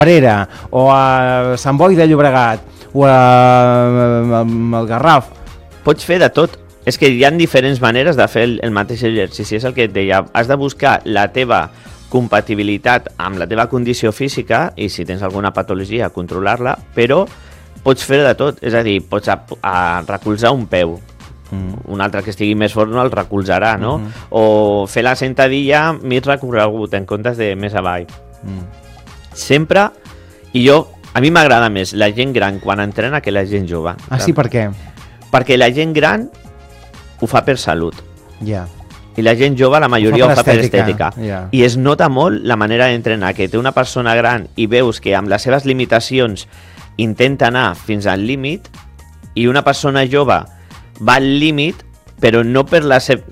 Parera, o a Sant Boi de Llobregat, o al Garraf. Pots fer de tot. És que hi ha diferents maneres de fer el mateix exercici. És el que et deia. Has de buscar la teva compatibilitat amb la teva condició física i si tens alguna patologia, controlar-la, però pots fer de tot. És a dir, pots recolzar un peu. Un altre que estigui més fort no el recolzarà, no? O fer la sentadilla mig recorregut en comptes de més avall. Sempre, i a mi m'agrada més la gent gran quan entrena que la gent jove. Sí, per què? Perquè la gent gran ho fa per salut. Ja. I la gent jove, la majoria ho fa per estètica. Yeah. I es nota molt la manera d'entrenar, que té una persona gran i veus que amb les seves limitacions intenta anar fins al límit i una persona jove va al límit, però no per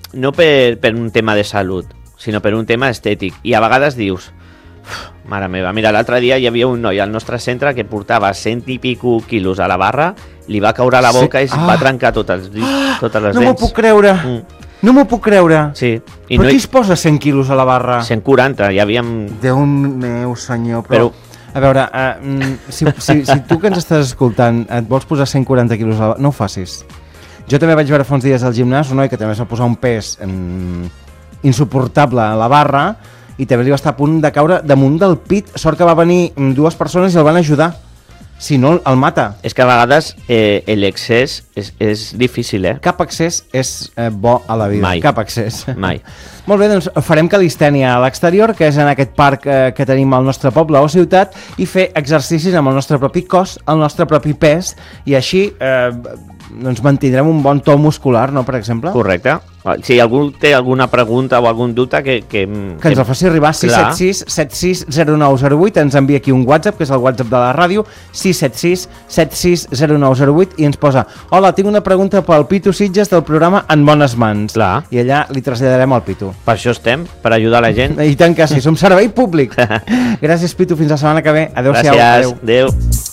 un tema de salut, sinó per un tema estètic. I a vegades dius, mare meva, mira, l'altre dia hi havia un noi al nostre centre que portava 100 i pico quilos a la barra, li va caure a la boca i va trencar totes les dents. No m'ho puc creure. No m'ho puc creure. Sí. Però qui es posa 100 quilos a la barra? 140, hi havíem... Déu meu senyor, però... A veure, si tu que ens estàs escoltant et vols posar 140 quilos a la barra, no ho facis. Jo també vaig veure fa uns dies al gimnàs un noi que també es va posar un pes insuportable a la barra i també li va estar a punt de caure damunt del pit. Sort que va venir 2 persones i el van ajudar. Si no, el mata. És que a vegades l'excés és difícil, Cap excés és bo a la vida. Mai. Cap excés. Mai. Molt bé, doncs farem calistènia a l'exterior, que és en aquest parc que tenim al nostre poble o ciutat, i fer exercicis amb el nostre propi cos, el nostre propi pes, i així doncs mantindrem un bon to muscular, no, per exemple? Correcte. Si algú té alguna pregunta o algun dubte que ens el faci arribar. 676 760908, ens envia aquí un WhatsApp, que és el WhatsApp de la ràdio, 676 760908, i ens posa: hola, tinc una pregunta pel Pitu Sitges del programa En Bones Mans. Clar. I allà li traslladarem al Pitu. Per això estem, per ajudar la gent. I tant que sí, som servei públic. Gràcies, Pitu, fins la setmana que ve. Adéu-siau. Gràcies, adéu.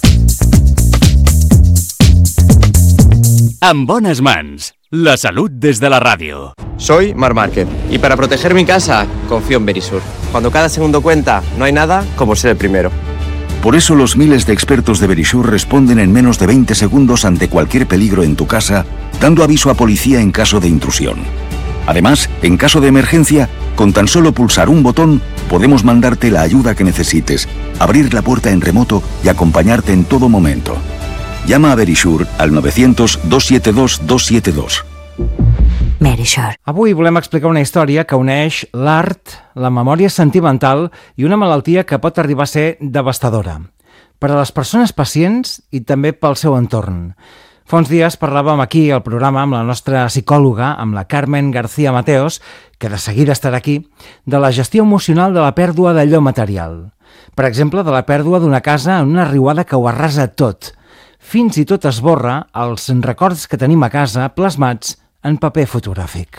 En Bones Mans, la salud desde la radio. Soy Marc Márquez y para proteger mi casa confío en Verisur. Cuando cada segundo cuenta, no hay nada como ser el primero. Por eso los miles de expertos de Verisur responden en menos de 20 segundos ante cualquier peligro en tu casa, dando aviso a policía en caso de intrusión. Además, en caso de emergencia, con tan solo pulsar un botón, podemos mandarte la ayuda que necesites, abrir la puerta en remoto y acompañarte en todo momento. Llama a Verisur al 900-272-272. Verisur. Avui volem explicar una història que uneix l'art, la memòria sentimental i una malaltia que pot arribar a ser devastadora per a les persones pacients i també pel seu entorn. Fa uns dies parlàvem aquí al programa amb la nostra psicòloga, amb la Carmen García Mateos, que de seguida estarà aquí, de la gestió emocional de la pèrdua d'allò material. Per exemple, de la pèrdua d'una casa en una riuada que ho arrasa tot. Fins i tot esborra els records que tenim a casa plasmats en paper fotogràfic.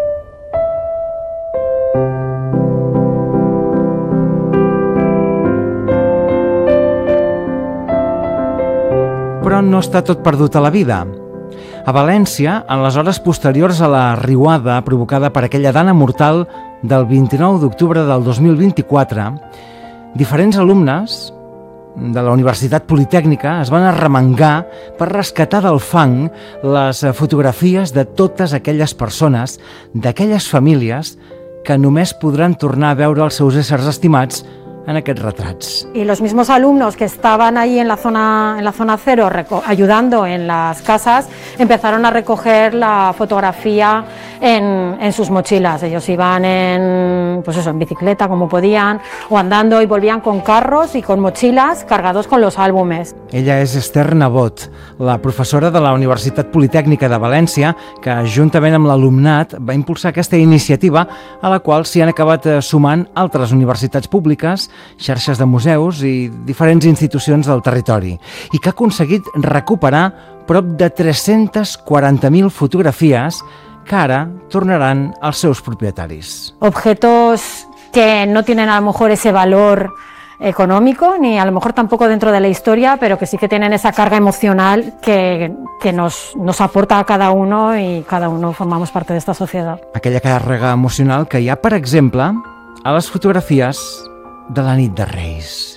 Però no està tot perdut a la vida. A València, en les hores posteriors a la riuada provocada per aquella dana mortal del 29 d'octubre del 2024, diferents alumnes de la Universitat Politècnica es van arremangar per rescatar del fang les fotografies de totes aquelles persones, d'aquelles famílies que només podran tornar a veure els seus éssers estimats en aquests retrats. Y los mismos alumnos que estaban ahí en la zona cero ayudando en las casas empezaron a recoger la fotografía en sus mochilas. Ellos iban en bicicleta como podían o andando y volvían con carros y con mochilas cargados con los álbumes. Ella és Esther Nebot, la professora de la Universitat Politècnica de València, que juntament amb l'alumnat va impulsar aquesta iniciativa a la qual s'hi han acabat sumant altres universitats públiques, xarxes de museus i diferents institucions del territori, i que ha aconseguit recuperar prop de 340.000 fotografies que ara tornaran als seus propietaris. Objetos que no tienen a lo mejor ese valor económico, ni a lo mejor tampoco dentro de la historia, pero que sí que tienen esa carga emocional que nos aporta a cada uno y cada uno formamos parte de esta sociedad. Aquella càrrega emocional que hi ha, per exemple, a les fotografies de la nit de Reis.